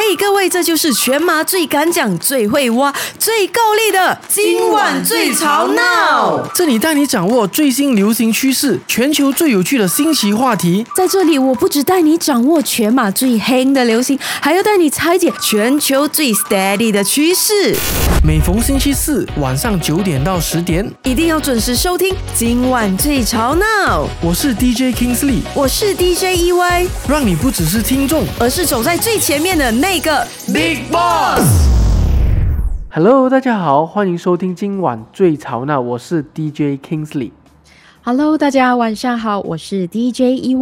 各位，这就是全马最敢讲、最会挖、最够力的今晚最吵闹。 这里带你掌握最新流行趋势，全球最有趣的新奇话题。 在这里，我不只带你掌握全马最黑的流行，还要带你拆解全球最 steady 的趋势。 每逢星期四晚上9点到10点， 一定要准时收听今晚最吵闹。 我是 DJ Kingsley， 我是 DJ EY， 让你不只是听众， 而是走在最前面的那个 Big Boss。Hello， 大家好，欢迎收听今晚最吵闹，我是 DJ Kingsley。 Hello， 大家晚上好，我是 DJ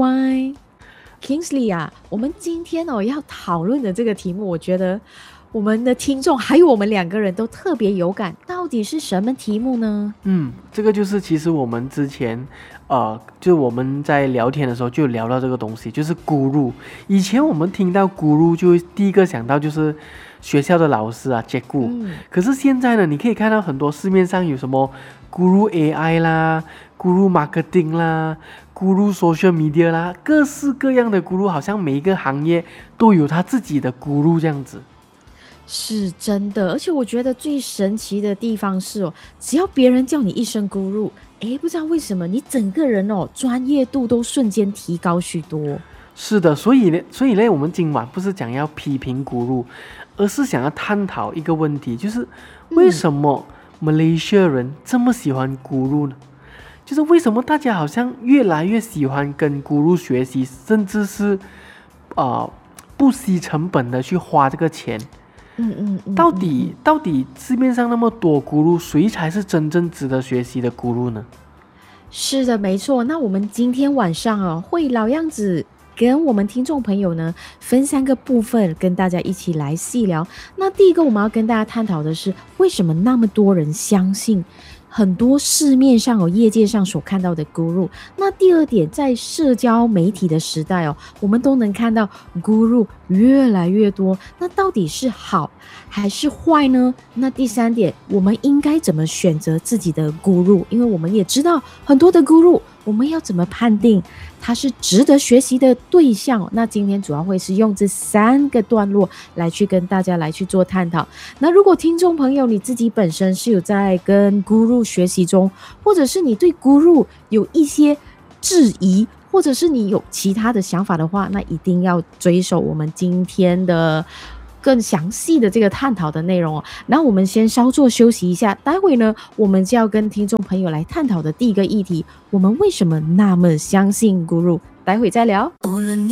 EY。Kingsley 啊，我们今天要讨论的这个题目，我觉得我们的听众还有我们两个人都特别有感，到底是什么题目呢？ 这个就是其实我们之前就我们在聊天的时候就聊到这个东西，就是 Guru。以前我们听到 Guru 就第一个想到就是学校的老师啊，接顾。可是现在呢，你可以看到很多市面上有什么 Guru AI 啦、Guru Marketing 啦、Guru Social Media 啦，各式各样的 Guru， 好像每一个行业都有他自己的 Guru 这样子。 是真的，而且我觉得最神奇的地方是只要别人叫你一声 Guru， 不知道为什么你整个人专业度都瞬间提高许多。 是的，所以呢，我们今晚不是讲要批评 Guru， 而是想要探讨一个问题，就是为什么马来西亚人这么喜欢 Guru 呢？就是为什么大家好像越来越喜欢跟 Guru 学习，甚至是不惜成本的去花这个钱。到底市面上那么多 Guru， 谁才是真正值得学习的 Guru 呢？ 是的，没错。那我们今天晚上会老样子跟我们听众朋友呢分3个部分，跟大家一起来细聊。那第一个我们要跟大家探讨的是，为什么那么多人相信很多市面上业界上所看到的 Guru。 那第二点，在社交媒体的时代我们都能看到 Guru 越来越多，那到底是好还是坏呢？那第三点，我们应该怎么选择自己的 Guru？ 因为我们也知道很多的 Guru， 我们要怎么判定他是值得学习的对象？那今天主要会是用这3个段落来去跟大家来去做探讨。那如果听众朋友你自己本身是有在跟 Guru 学习中，或者是你对 Guru 有一些质疑，或者是你有其他的想法的话，那一定要追守我们今天的更详细的这个探讨的内容那我们先稍作休息一下，待会呢我们就要跟听众朋友来探讨的第一个议题，我们为什么那么相信 Guru， 待会再聊。 无论你